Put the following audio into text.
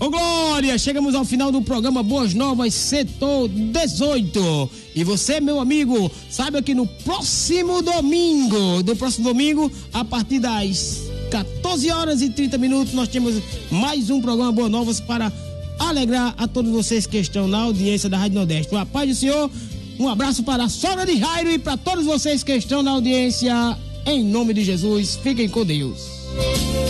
Ô Glória, chegamos ao final do programa Boas Novas, setor 18. E você, meu amigo, saiba que no próximo domingo, a partir das 14h30, nós temos mais um programa Boas Novas para alegrar a todos vocês que estão na audiência da Rádio Nordeste. A paz do Senhor, um abraço para a sogra de Jairo e para todos vocês que estão na audiência, em nome de Jesus, fiquem com Deus.